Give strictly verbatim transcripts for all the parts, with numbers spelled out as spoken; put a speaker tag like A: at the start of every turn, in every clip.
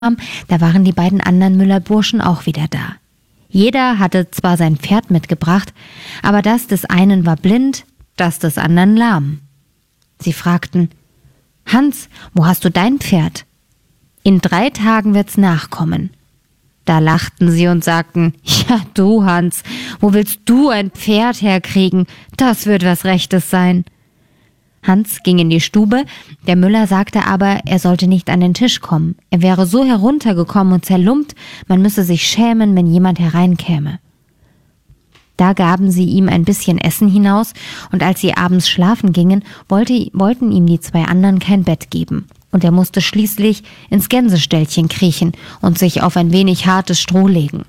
A: da waren die beiden anderen Müllerburschen auch wieder da. Jeder hatte zwar sein Pferd mitgebracht, aber das des einen war blind, das des anderen lahm. Sie fragten: »Hans, wo hast du dein Pferd?« »In drei Tagen wird's nachkommen.« Da lachten sie und sagten: »Ja du, Hans, wo willst du ein Pferd herkriegen? Das wird was Rechtes sein.« Hans ging in die Stube, der Müller sagte aber, er sollte nicht an den Tisch kommen. Er wäre so heruntergekommen und zerlumpt, man müsse sich schämen, wenn jemand hereinkäme. Da gaben sie ihm ein bisschen Essen hinaus, und als sie abends schlafen gingen, wollte, wollten ihm die zwei anderen kein Bett geben. Und er musste schließlich ins Gänseställchen kriechen und sich auf ein wenig hartes Stroh legen.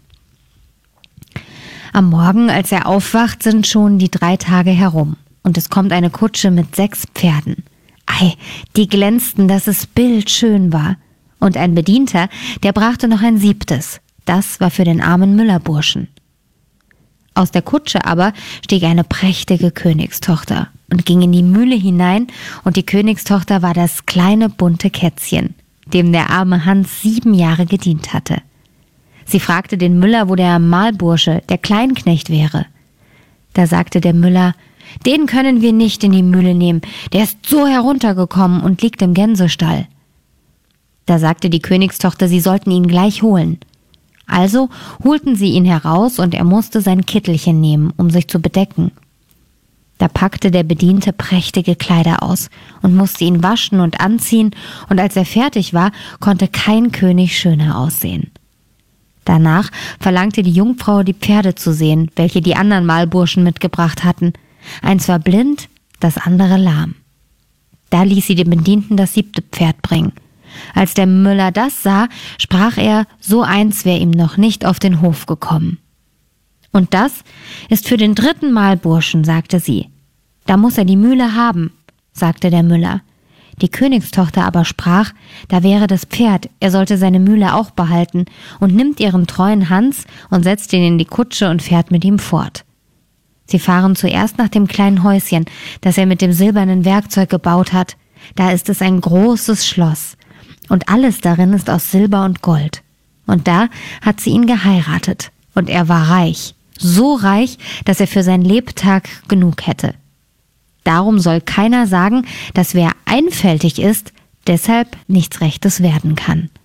A: Am Morgen, als er aufwacht, sind schon die drei Tage herum. Und es kommt eine Kutsche mit sechs Pferden. Ei, die glänzten, dass es bildschön war. Und ein Bedienter, der brachte noch ein siebtes. Das war für den armen Müllerburschen. Aus der Kutsche aber stieg eine prächtige Königstochter und ging in die Mühle hinein, und die Königstochter war das kleine bunte Kätzchen, dem der arme Hans sieben Jahre gedient hatte. Sie fragte den Müller, wo der Mahlbursche, der Kleinknecht, wäre. Da sagte der Müller: »Den können wir nicht in die Mühle nehmen, der ist so heruntergekommen und liegt im Gänsestall.« Da sagte die Königstochter, sie sollten ihn gleich holen. Also holten sie ihn heraus, und er musste sein Kittelchen nehmen, um sich zu bedecken. Da packte der Bediente prächtige Kleider aus und musste ihn waschen und anziehen, und als er fertig war, konnte kein König schöner aussehen. Danach verlangte die Jungfrau, die Pferde zu sehen, welche die anderen Mahlburschen mitgebracht hatten. Eins war blind, das andere lahm. Da ließ sie dem Bedienten das siebte Pferd bringen. Als der Müller das sah, sprach er, so eins wäre ihm noch nicht auf den Hof gekommen. »Und das ist für den dritten Mahlburschen«, sagte sie. »Da muss er die Mühle haben«, sagte der Müller. Die Königstochter aber sprach, da wäre das Pferd, er sollte seine Mühle auch behalten, und nimmt ihren treuen Hans und setzt ihn in die Kutsche und fährt mit ihm fort. Sie fahren zuerst nach dem kleinen Häuschen, das er mit dem silbernen Werkzeug gebaut hat. Da ist es ein großes Schloss, und alles darin ist aus Silber und Gold. Und da hat sie ihn geheiratet, und er war reich, so reich, dass er für sein Lebtag genug hätte. Darum soll keiner sagen, dass wer einfältig ist, deshalb nichts Rechtes werden kann.